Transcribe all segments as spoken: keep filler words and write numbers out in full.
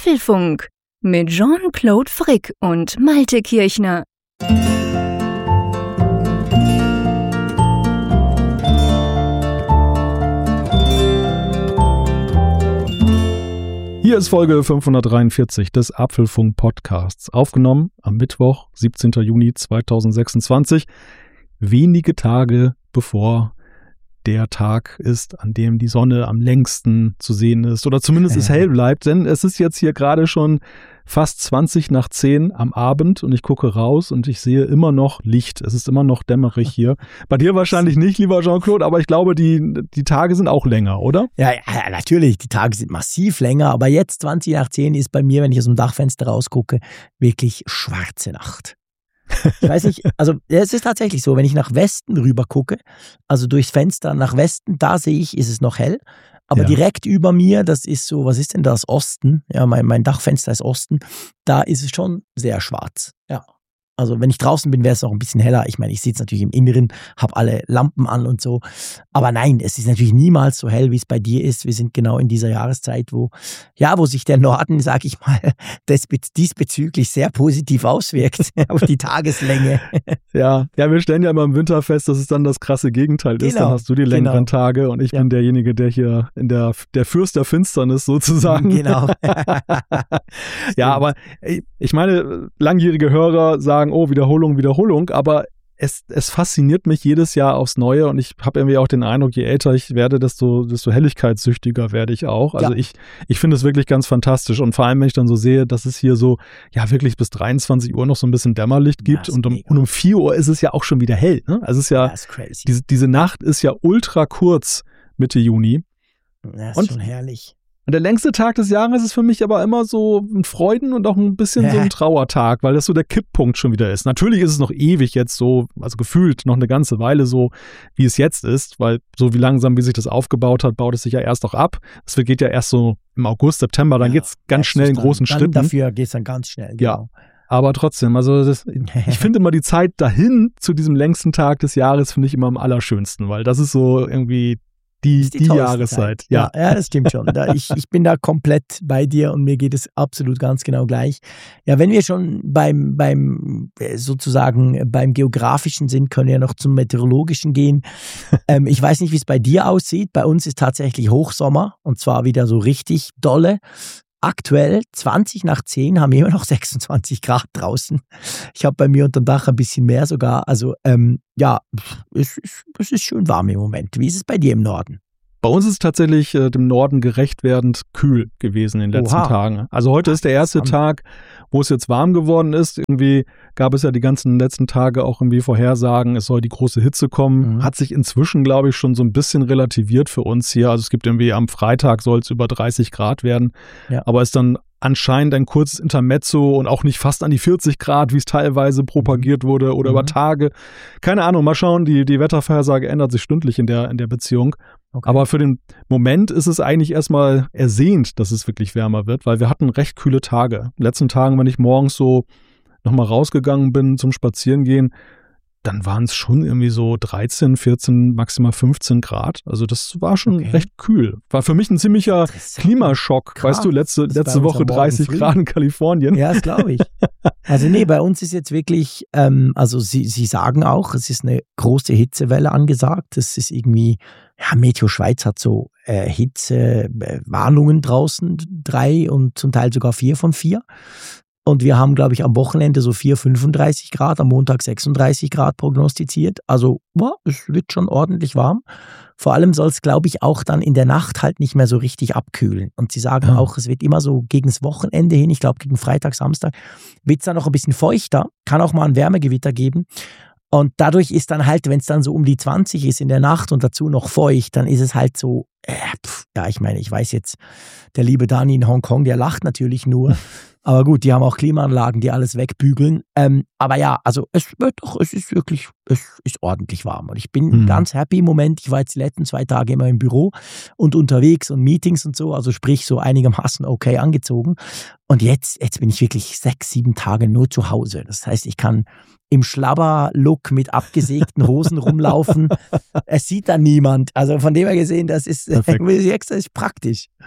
Apfelfunk mit Jean-Claude Frick und Malte Kirchner. Hier ist Folge fünfhundertdreiundvierzig des Apfelfunk-Podcasts, aufgenommen am Mittwoch, siebzehnten Juni zweitausendsechsundzwanzig, wenige Tage bevor der Tag ist, an dem die Sonne am längsten zu sehen ist oder zumindest es hell bleibt, denn es ist jetzt hier gerade schon fast zwanzig nach zehn am Abend und ich gucke raus und ich sehe immer noch Licht. Es ist immer noch dämmerig hier. Bei dir wahrscheinlich nicht, lieber Jean-Claude, aber ich glaube, die, die Tage sind auch länger, oder? Ja, ja, natürlich, die Tage sind massiv länger, aber jetzt zwanzig nach zehn ist bei mir, wenn ich aus dem Dachfenster rausgucke, wirklich schwarze Nacht. Ich weiß nicht, also es ist tatsächlich so, wenn ich nach Westen rüber gucke, also durchs Fenster nach Westen, da sehe ich, ist es noch hell. Aber ja. Direkt über mir, das ist so, was ist denn das? Osten. Ja, mein, mein Dachfenster ist Osten. Da ist es schon sehr schwarz. Ja. Also wenn ich draußen bin, wäre es auch ein bisschen heller. Ich meine, ich sitze natürlich im Inneren, habe alle Lampen an und so. Aber nein, es ist natürlich niemals so hell, wie es bei dir ist. Wir sind genau in dieser Jahreszeit, wo, ja, wo sich der Norden, sag ich mal, diesbezüglich sehr positiv auswirkt auf die Tageslänge. Ja, ja, wir stellen ja immer im Winter fest, dass es dann das krasse Gegenteil ist. Genau, dann hast du die längeren genau. Tage und ich ja. bin derjenige, der hier in der, der Fürst der Finsternis sozusagen. Genau. Ja, aber ich meine, langjährige Hörer sagen, oh, Wiederholung, Wiederholung, aber es, es fasziniert mich jedes Jahr aufs Neue und ich habe irgendwie auch den Eindruck, je älter ich werde, desto, desto helligkeitssüchtiger werde ich auch. Also ja. ich, ich finde es wirklich ganz fantastisch und vor allem, wenn ich dann so sehe, dass es hier so, ja wirklich bis dreiundzwanzig Uhr noch so ein bisschen Dämmerlicht gibt und um, und um vier Uhr ist es ja auch schon wieder hell. Ne? Also es ist ja, das ist crazy. Diese, diese Nacht ist ja ultra kurz, Mitte Juni. Das ist und schon herrlich. Und der längste Tag des Jahres ist für mich aber immer so ein Freuden- und auch ein bisschen so ein Trauertag, weil das so der Kipppunkt schon wieder ist. Natürlich ist es noch ewig jetzt so, also gefühlt noch eine ganze Weile so, wie es jetzt ist, weil so wie langsam, wie sich das aufgebaut hat, baut es sich ja erst noch ab. Es geht ja erst so im August, September, dann ja, geht es ganz schnell in großen dann, Schritten. Dafür geht es dann ganz schnell, genau. Ja. Aber trotzdem, also das, ich finde immer die Zeit dahin zu diesem längsten Tag des Jahres finde ich immer am allerschönsten, weil das ist so irgendwie Die, die, die Jahreszeit. Ja. ja, ja, das stimmt schon. Da, ich, ich bin da komplett bei dir und mir geht es absolut ganz genau gleich. Ja, wenn wir schon beim, beim sozusagen beim Geografischen sind, können wir noch zum Meteorologischen gehen. ähm, ich weiß nicht, wie es bei dir aussieht. Bei uns ist tatsächlich Hochsommer und zwar wieder so richtig dolle. Aktuell zwanzig nach zehn haben wir immer noch sechsundzwanzig Grad draußen. Ich habe bei mir unterm Dach ein bisschen mehr sogar. Also ähm, ja, es ist, es ist schön warm im Moment. Wie ist es bei dir im Norden? Bei uns ist es tatsächlich äh, dem Norden gerecht werdend kühl gewesen in den letzten Oha. Tagen. Also heute ist der erste Tag, wo es jetzt warm geworden ist. Irgendwie gab es ja die ganzen letzten Tage auch irgendwie Vorhersagen, es soll die große Hitze kommen. Mhm. Hat sich inzwischen, glaube ich, schon so ein bisschen relativiert für uns hier. Also es gibt irgendwie am Freitag soll es über dreißig Grad werden. Ja. Aber es ist dann anscheinend ein kurzes Intermezzo und auch nicht fast an die vierzig Grad, wie es teilweise propagiert wurde oder mhm. über Tage. Keine Ahnung, mal schauen, die, die Wettervorhersage ändert sich stündlich in der, in der Beziehung. Okay. Aber für den Moment ist es eigentlich erstmal ersehnt, dass es wirklich wärmer wird, weil wir hatten recht kühle Tage. In den letzten Tagen, wenn ich morgens so nochmal rausgegangen bin zum Spazierengehen, dann waren es schon irgendwie so dreizehn, vierzehn, maximal fünfzehn Grad. Also das war schon okay. recht kühl. War für mich ein ziemlicher Klimaschock. Krass. Weißt du, letzte, letzte Woche dreißig Grad in Kalifornien. Ja, das glaube ich. Also nee, bei uns ist jetzt wirklich, ähm, also sie, sie sagen auch, es ist eine große Hitzewelle angesagt. Es ist irgendwie, ja, Meteo Schweiz hat so äh, Hitzewarnungen draußen, drei und zum Teil sogar vier von vier. Und wir haben, glaube ich, am Wochenende so vier, fünfunddreißig Grad, am Montag sechsunddreißig Grad prognostiziert. Also, boah, es wird schon ordentlich warm. Vor allem soll es, glaube ich, auch dann in der Nacht halt nicht mehr so richtig abkühlen. Und sie sagen ja. auch, es wird immer so gegen das Wochenende hin, ich glaube gegen Freitag, Samstag, wird es dann noch ein bisschen feuchter, kann auch mal ein Wärmegewitter geben. Und dadurch ist dann halt, wenn es dann so um die zwanzig ist in der Nacht und dazu noch feucht, dann ist es halt so, äh, pf, ja, ich meine, ich weiß jetzt, der liebe Dani in Hongkong, der lacht natürlich nur. Aber gut, die haben auch Klimaanlagen, die alles wegbügeln. Ähm, aber ja, also es wird doch, es ist wirklich, es ist ordentlich warm. Und ich bin mhm. ganz happy im Moment. Ich war jetzt die letzten zwei Tage immer im Büro und unterwegs und Meetings und so, also sprich so einigermaßen okay angezogen. Und jetzt, jetzt bin ich wirklich sechs, sieben Tage nur zu Hause. Das heißt, ich kann im Schlabber-Look mit abgesägten Hosen rumlaufen. Es sieht dann niemand. Also von dem her gesehen, das ist, das ist praktisch.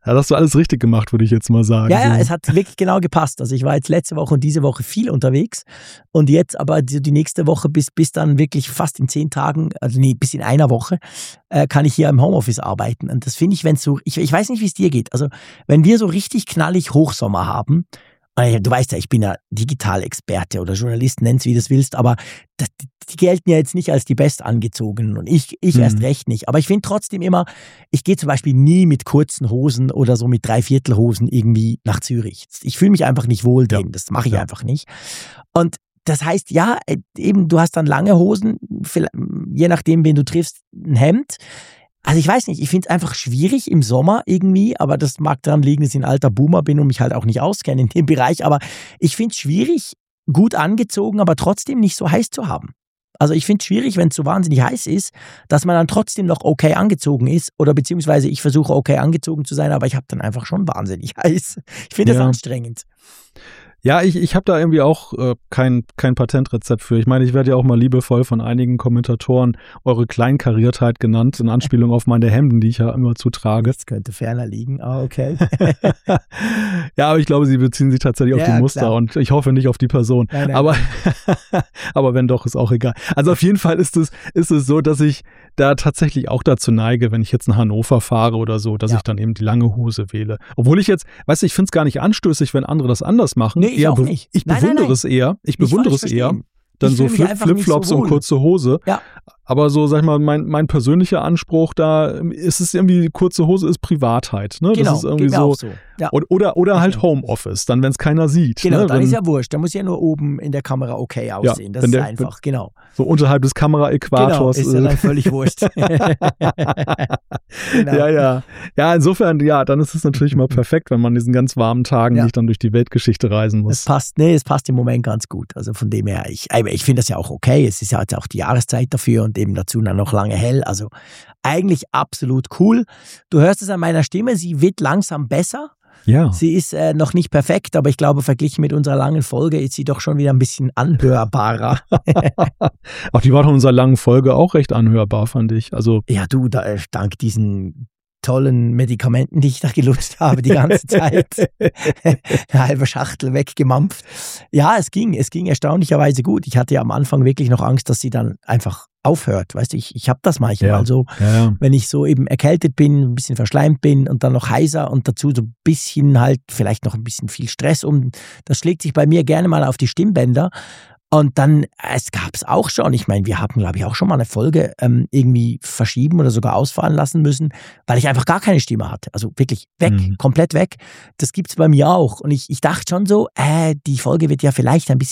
Ja, das hast du alles richtig gemacht, würde ich jetzt mal sagen. Ja, ja, so. Es hat wirklich genau gepasst. Also ich war jetzt letzte Woche und diese Woche viel unterwegs und jetzt aber die, die nächste Woche bis, bis dann wirklich fast in zehn Tagen, also nee, bis in einer Woche, äh, kann ich hier im Homeoffice arbeiten. Und das finde ich, wenn es so, ich, ich weiß nicht, wie es dir geht, also wenn wir so richtig knallig Hochsommer haben, du weißt ja, ich bin ja Digitalexperte oder Journalist, nenn's wie du es willst, aber das, die gelten ja jetzt nicht als die Bestangezogenen und ich, ich mhm. erst recht nicht. Aber ich finde trotzdem immer, ich gehe zum Beispiel nie mit kurzen Hosen oder so mit Dreiviertelhosen irgendwie nach Zürich. Ich fühle mich einfach nicht wohl drin, ja. das mache ich ja. einfach nicht. Und das heißt, ja, eben, du hast dann lange Hosen, je nachdem, wen du triffst, ein Hemd. Also ich weiß nicht, ich finde es einfach schwierig im Sommer irgendwie, aber das mag daran liegen, dass ich ein alter Boomer bin und mich halt auch nicht auskenne in dem Bereich, aber ich finde es schwierig, gut angezogen, aber trotzdem nicht so heiß zu haben. Also ich finde es schwierig, wenn es so wahnsinnig heiß ist, dass man dann trotzdem noch okay angezogen ist oder beziehungsweise ich versuche okay angezogen zu sein, aber ich habe dann einfach schon wahnsinnig heiß. Ich finde das ja. anstrengend. Ja, ich, ich habe da irgendwie auch äh, kein, kein Patentrezept für. Ich meine, ich werde ja auch mal liebevoll von einigen Kommentatoren eure Kleinkariertheit genannt, in Anspielung auf meine Hemden, die ich ja immer zutrage. Das könnte ferner liegen, ah, okay. Ja, aber ich glaube, sie beziehen sich tatsächlich ja, auf die Muster klar. Und ich hoffe nicht auf die Person. Nein, nein, aber, aber wenn doch, ist auch egal. Also auf jeden Fall ist es, ist es so, dass ich da tatsächlich auch dazu neige, wenn ich jetzt nach Hannover fahre oder so, dass ja. ich dann eben die lange Hose wähle. Obwohl ich jetzt, weißt du, ich finde es gar nicht anstößig, wenn andere das anders machen. Nee, ich auch nicht. Ich nein, bewundere nein, nein. es eher. Ich bewundere es eher. Dann ich so Flip, Flipflops so und kurze Hose. Ja. Aber so, sag ich mal, mein, mein persönlicher Anspruch da ist es irgendwie, kurze Hose ist Privatheit. Ne? Genau, das ist irgendwie geht mir so. auch so. Ja. Oder, oder halt Homeoffice, dann, wenn es keiner sieht. Genau, ne? dann wenn, ist ja wurscht. Da muss ja nur oben in der Kamera okay aussehen. Ja, das ist der, einfach, wenn, genau. So unterhalb des Kameraäquators. Genau, ist ja dann völlig wurscht. Genau. Ja, ja. Ja, insofern, ja, dann ist es natürlich mal perfekt, wenn man in diesen ganz warmen Tagen ja. nicht dann durch die Weltgeschichte reisen muss. Es passt, nee, es passt im Moment ganz gut. Also von dem her, ich, ich finde das ja auch okay. Es ist ja auch die Jahreszeit dafür und eben dazu dann noch lange hell. Also eigentlich absolut cool. Du hörst es an meiner Stimme, sie wird langsam besser. Ja. Sie ist äh, noch nicht perfekt, aber ich glaube, verglichen mit unserer langen Folge ist sie doch schon wieder ein bisschen anhörbarer. Ach, die war doch in unserer langen Folge auch recht anhörbar, fand ich. Also ja, du, da, dank diesen tollen Medikamenten, die ich da gelutscht habe die ganze Zeit. Eine halbe Schachtel weggemampft. Ja, es ging, es ging erstaunlicherweise gut. Ich hatte ja am Anfang wirklich noch Angst, dass sie dann einfach aufhört. Weißt du, ich, ich habe das manchmal ja. so, ja, ja. wenn ich so eben erkältet bin, ein bisschen verschleimt bin und dann noch heiser und dazu so ein bisschen halt, vielleicht noch ein bisschen viel Stress um. Das schlägt sich bei mir gerne mal auf die Stimmbänder. Und dann, es gab es auch schon, ich meine, wir haben, glaube ich, auch schon mal eine Folge ähm, irgendwie verschieben oder sogar ausfallen lassen müssen, weil ich einfach gar keine Stimme hatte. Also wirklich weg, mhm. komplett weg. Das gibt es bei mir auch. Und ich, ich dachte schon so, äh, die Folge wird ja vielleicht ein bisschen